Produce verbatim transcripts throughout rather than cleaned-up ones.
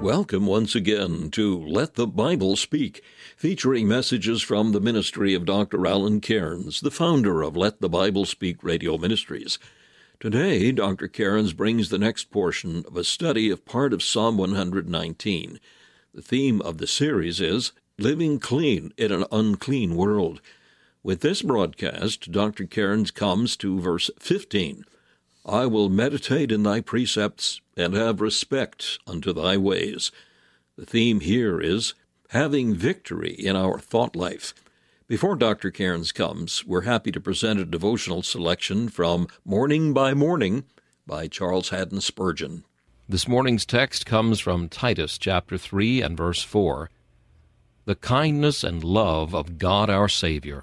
welcome once again to Let the Bible Speak, featuring messages from the ministry of Doctor Alan Cairns, the founder of Let the Bible Speak Radio Ministries. Today, Doctor Cairns brings the next portion of a study of part of Psalm one hundred nineteen. The theme of the series is Living Clean in an Unclean World. With this broadcast, Doctor Cairns comes to verse fifteen. I will meditate in thy precepts and have respect unto thy ways. The theme here is having victory in our thought life. Before Doctor Cairns comes, we're happy to present a devotional selection from Morning by Morning by Charles Haddon Spurgeon. This morning's text comes from Titus chapter three and verse four. The kindness and love of God our Savior.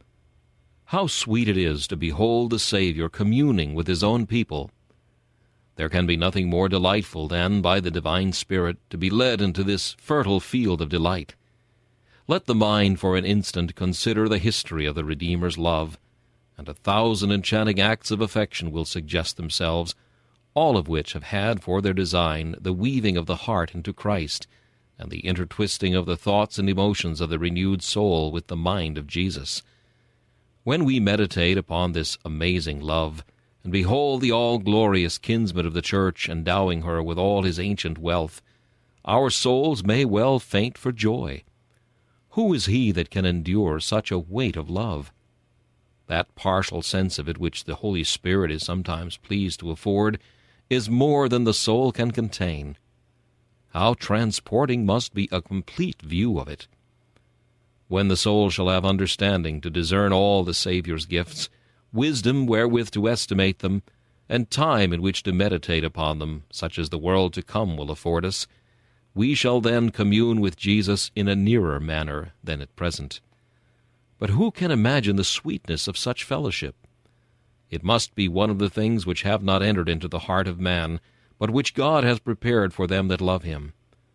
How sweet it is to behold the Savior communing with his own people. There can be nothing more delightful than, by the divine Spirit, to be led into this fertile field of delight. Let the mind for an instant consider the history of the Redeemer's love, and a thousand enchanting acts of affection will suggest themselves, all of which have had for their design the weaving of the heart into Christ, and the intertwisting of the thoughts and emotions of the renewed soul with the mind of Jesus. When we meditate upon this amazing love, and behold the all-glorious kinsman of the church endowing her with all his ancient wealth, our souls may well faint for joy. Who is he that can endure such a weight of love? That partial sense of it which the Holy Spirit is sometimes pleased to afford is more than the soul can contain. How transporting must be a complete view of it! When the soul shall have understanding to discern all the Saviour's gifts, wisdom wherewith to estimate them, and time in which to meditate upon them, such as the world to come will afford us, we shall then commune with Jesus in a nearer manner than at present. But who can imagine the sweetness of such fellowship? It must be one of the things which have not entered into the heart of man, but which God has prepared for them that love him.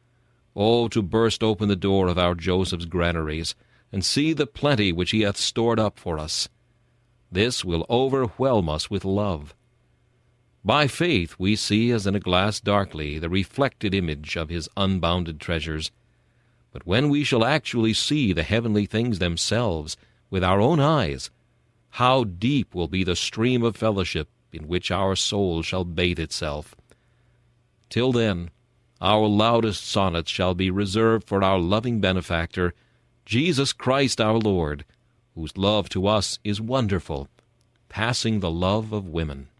Oh, to burst open the door of our Joseph's granaries, and see the plenty which he hath stored up for us. This will overwhelm us with love. By faith we see as in a glass darkly the reflected image of his unbounded treasures. But when we shall actually see the heavenly things themselves with our own eyes, how deep will be the stream of fellowship in which our soul shall bathe itself. Till then, our loudest sonnets shall be reserved for our loving benefactor, Jesus Christ our Lord, whose love to us is wonderful, passing the love of women.